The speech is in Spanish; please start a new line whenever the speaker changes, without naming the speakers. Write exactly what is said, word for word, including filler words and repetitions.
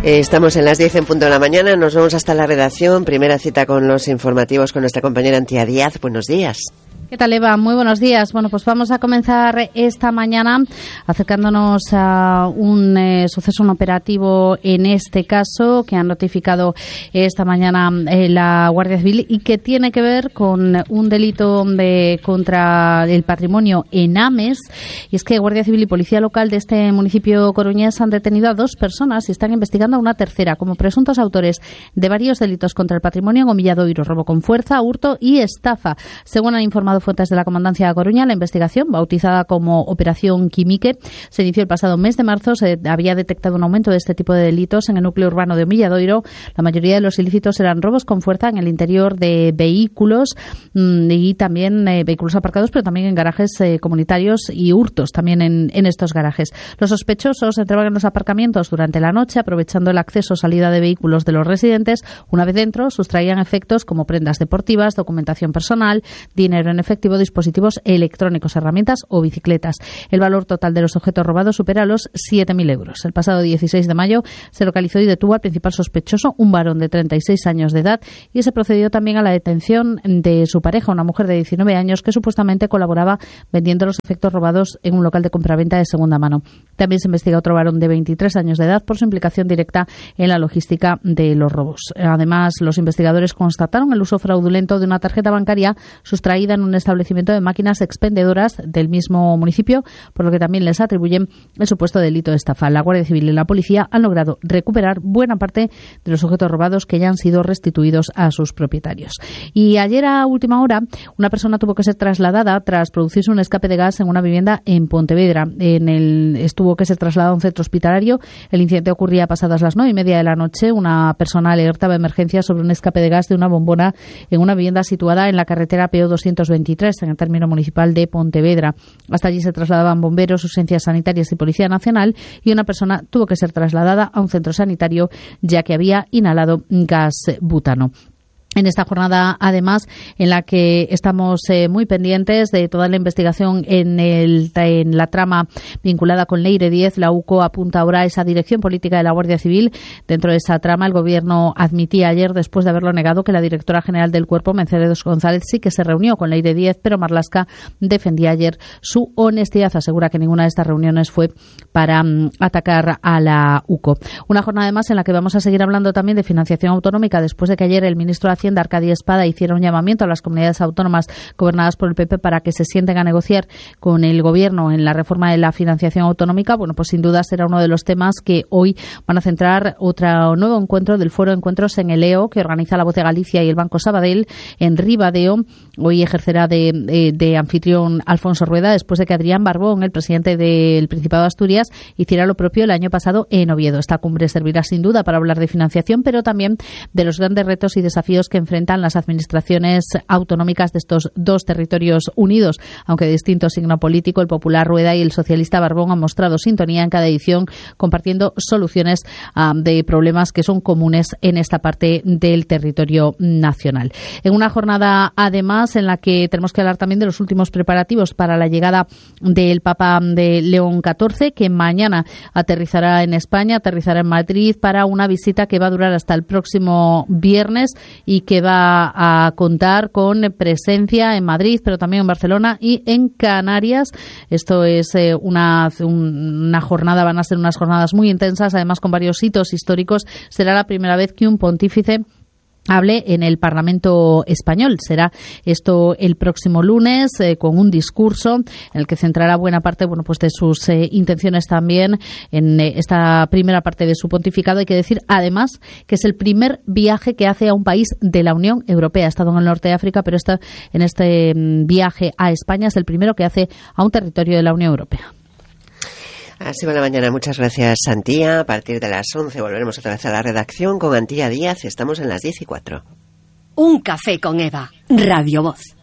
Eh, estamos en las diez en punto de la mañana, nos vamos hasta la redacción. Primera cita con los informativos con nuestra compañera Antía Díaz. Buenos días.
¿Qué tal, Eva? Muy buenos días. Bueno, pues vamos a comenzar esta mañana acercándonos a un eh, suceso, un operativo en este caso que han notificado esta mañana eh, la Guardia Civil y que tiene que ver con un delito de contra el patrimonio en Ames. Y es que Guardia Civil y Policía Local de este municipio coruñés han detenido a dos personas y están investigando a una tercera como presuntos autores de varios delitos contra el patrimonio en Omilladoiro, robo con fuerza, hurto y estafa. Según han informado fuentes de la Comandancia de Coruña, la investigación, bautizada como Operación Quimique, se inició el pasado mes de marzo. Se había detectado un aumento de este tipo de delitos en el núcleo urbano de Omilladoiro. La mayoría de los ilícitos eran robos con fuerza en el interior de vehículos mmm, y también eh, vehículos aparcados, pero también en garajes eh, comunitarios y hurtos también en, en estos garajes. Los sospechosos entraban en los aparcamientos durante la noche, aprovechando el acceso o salida de vehículos de los residentes. Una vez dentro, sustraían efectos como prendas deportivas, documentación personal, dinero en efectivo, dispositivos electrónicos, herramientas o bicicletas. El valor total de los objetos robados supera los siete mil euros. El pasado dieciséis de mayo se localizó y detuvo al principal sospechoso, un varón de treinta y seis años de edad, y se procedió también a la detención de su pareja, una mujer de diecinueve años que supuestamente colaboraba vendiendo los efectos robados en un local de compraventa de segunda mano. También se investiga otro varón de veintitrés años de edad por su implicación directa en la logística de los robos. Además, los investigadores constataron el uso fraudulento de una tarjeta bancaria sustraída en un establecimiento de máquinas expendedoras del mismo municipio, por lo que también les atribuyen el supuesto delito de estafa. La Guardia Civil y la Policía han logrado recuperar buena parte de los objetos robados que ya han sido restituidos a sus propietarios. Y ayer a última hora, una persona tuvo que ser trasladada tras producirse un escape de gas en una vivienda en Pontevedra. En el, estuvo que ser trasladado a un centro hospitalario. El incidente ocurría pasadas las nueve y media de la noche. Una persona alertaba emergencias sobre un escape de gas de una bombona en una vivienda situada en la carretera P O doscientos veintitrés, en el término municipal de Pontevedra. Hasta allí se trasladaban bomberos, urgencias sanitarias y Policía Nacional, y una persona tuvo que ser trasladada a un centro sanitario ya que había inhalado gas butano. En esta jornada, además, en la que estamos eh, muy pendientes de toda la investigación en, el, en la trama vinculada con Leire diez, la U C O apunta ahora a esa dirección política de la Guardia Civil. Dentro de esa trama, el Gobierno admitía ayer, después de haberlo negado, que la directora general del Cuerpo, Mercedes González, sí que se reunió con Leire diez, pero Marlaska defendía ayer su honestidad. Asegura que ninguna de estas reuniones fue para um, atacar a la U C O. Una jornada, además, en la que vamos a seguir hablando también de financiación autonómica, después de que ayer el ministro de Hacienda, Arcadio Espada, hiciera un llamamiento a las comunidades autónomas gobernadas por el P P para que se sienten a negociar con el Gobierno en la reforma de la financiación autonómica. Bueno, pues sin duda será uno de los temas que hoy van a centrar otro nuevo encuentro del Foro de Encuentros en el E O, que organiza la Voz de Galicia y el Banco Sabadell en Ribadeo. Hoy ejercerá de, de, de anfitrión Alfonso Rueda, después de que Adrián Barbón, el presidente del Principado de Asturias, hiciera lo propio el año pasado en Oviedo. Esta cumbre servirá sin duda para hablar de financiación, pero también de los grandes retos y desafíos que enfrentan las administraciones autonómicas de estos dos territorios unidos. Aunque de distinto signo político, el popular Rueda y el socialista Barbón han mostrado sintonía en cada edición, compartiendo soluciones um, de problemas que son comunes en esta parte del territorio nacional. En una jornada, además, en la que tenemos que hablar también de los últimos preparativos para la llegada del Papa de León catorce, que mañana aterrizará en España, aterrizará en Madrid para una visita que va a durar hasta el próximo viernes y que va a contar con presencia en Madrid, pero también en Barcelona y en Canarias. Esto es eh, una, una jornada, van a ser unas jornadas muy intensas, además con varios hitos históricos. Será la primera vez que un pontífice hable en el Parlamento español. Será esto el próximo lunes eh, con un discurso en el que centrará buena parte, bueno, pues de sus eh, intenciones también en eh, esta primera parte de su pontificado. Hay que decir, además, que es el primer viaje que hace a un país de la Unión Europea. Ha estado en el norte de África, pero está en este mm, viaje a España es el primero que hace a un territorio de la Unión Europea.
Así va la mañana. Muchas gracias, Antía. A partir de las once volveremos otra vez a la redacción con Antía Díaz. Estamos en las diez y cuatro.
Un café con Eva. Radio Voz.